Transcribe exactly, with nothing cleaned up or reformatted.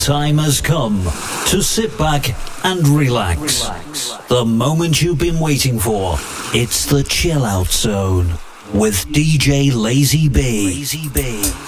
Time has come to sit back and relax. The moment you've been waiting for. It's the Chill Out Zone with D J Lazy B. Lazy B.